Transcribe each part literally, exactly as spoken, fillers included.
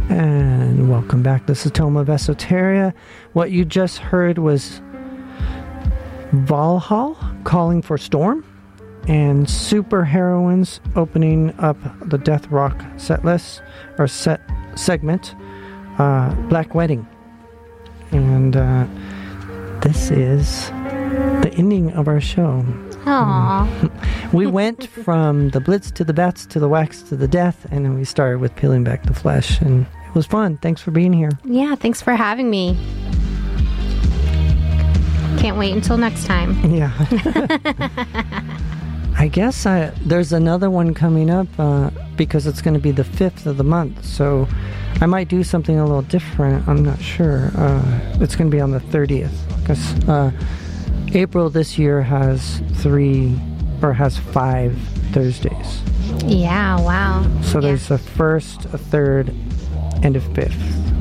And welcome back. This is Tome of Esoteria. What you just heard was Valhall, Calling for Storm, and Super Heroines opening up the Death Rock set list, or set segment, uh, Black Wedding. And uh, this is the ending of our show. Aww. We went from the Blitz to the Bats to the Wax to the Death, and then we started with Peeling Back the Flesh, and it was fun. Thanks for being here. Yeah, thanks for having me. Can't wait until next time. Yeah. I guess I, there's another one coming up uh, because it's going to be the fifth of the month, so I might do something a little different. I'm not sure. Uh, it's going to be on the thirtieth, because uh, April this year has three, or has five Thursdays. Yeah, wow. So yeah. there's a first, a third, and a fifth.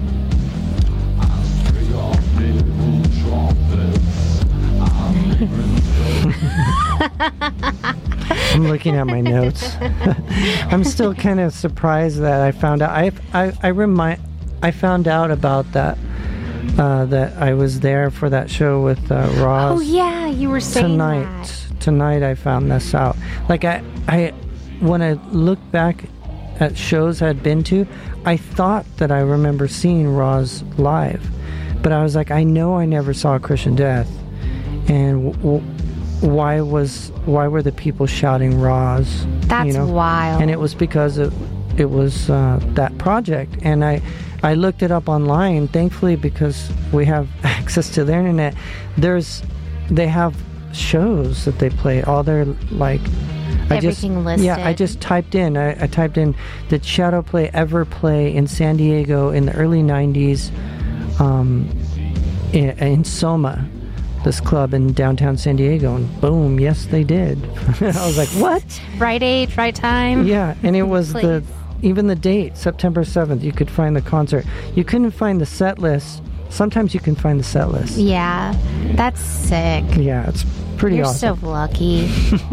I'm looking at my notes. I'm still kind of surprised that I found out. I I I remind I found out about that. Uh, that I was there for that show with uh, Roz. Oh yeah, you were saying tonight. that. Tonight I found this out. Like I, I, when I look back at shows I'd been to, I thought that I remember seeing Roz live, but I was like, I know I never saw Christian Death, and w- why was why were the people shouting Roz? That's you know? wild. And it was because it it was uh, that project, and I. I looked it up online, thankfully, because we have access to the internet. There's, they have shows that they play. All their, like, I Everything just, listed. yeah, I just typed in. I, I typed in, did Shadow Play ever play in San Diego in the early nineties, um, in, in Soma, this club in downtown San Diego? And boom, yes, they did. I was like, what? Right age, right time. Yeah, and it was Please. the. Even the date, September seventh, you could find the concert. You couldn't find the set list. Sometimes you can find the set list. Yeah, that's sick. Yeah, it's pretty You're awesome. so lucky.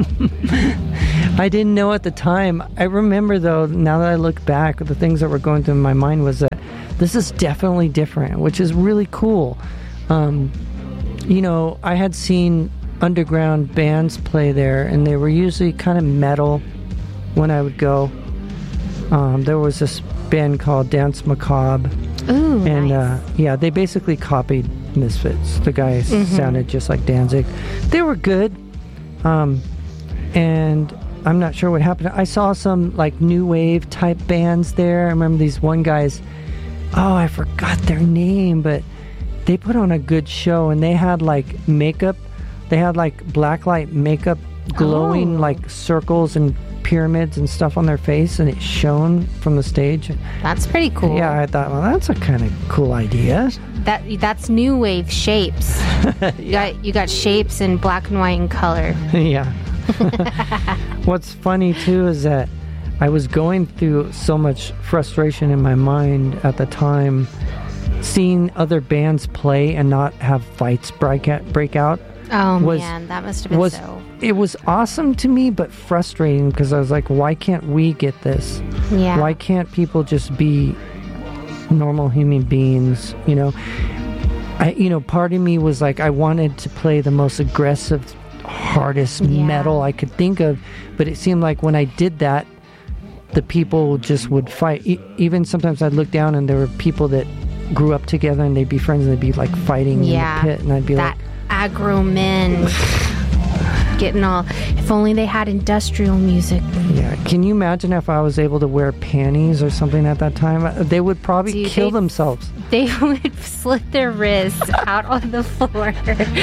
I didn't know at the time. I remember, though, now that I look back, the things that were going through my mind was that this is definitely different, which is really cool. Um, you know, I had seen underground bands play there, and they were usually kind of metal when I would go. Um, there was this band called Dance Macabre. Ooh, and nice. uh, yeah, they basically copied Misfits. The guys Mm-hmm. sounded just like Danzig. They were good, um, and I'm not sure what happened. I saw some like new wave type bands there. I remember these one guys. Oh, I forgot their name, but they put on a good show, and they had like makeup. They had like blacklight makeup, glowing Oh. like circles and pyramids and stuff on their face, and it shone from the stage. That's pretty cool. Yeah, I thought, well, that's a kind of cool idea. That that's new wave shapes. You got you got shapes in black and white and color. Yeah. What's funny too is that I was going through so much frustration in my mind at the time, seeing other bands play and not have fights break out. Break out Oh was, man, that must have been was so. it was awesome to me, but frustrating, because I was like, why can't we get this? Yeah. Why can't people just be normal human beings? You know, I you know, part of me was like, I wanted to play the most aggressive, hardest Yeah. metal I could think of, but it seemed like when I did that, the people just would fight. E- even sometimes I'd look down and there were people that grew up together and they'd be friends and they'd be like fighting Yeah. in the pit, and I'd be That like, aggro men getting all. If only they had industrial music. yeah. Can you imagine if I was able to wear panties or something at that time? They would probably Dude, kill they- themselves. They would slit their wrists out on the floor.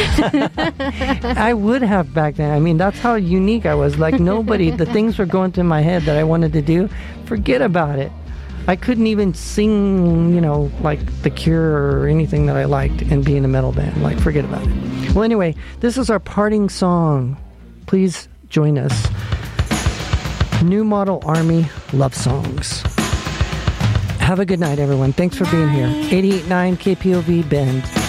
I would have back then. I mean, that's how unique I was. Like nobody, the things were going through my head that I wanted to do. Forget about it. I couldn't even sing, you know, like The Cure or anything that I liked and be in a metal band. Like, forget about it. Well, anyway, this is our parting song. Please join us. New Model Army Love Songs. Have a good night, everyone. Thanks for being here. eighty-eight point nine K P O V Bend.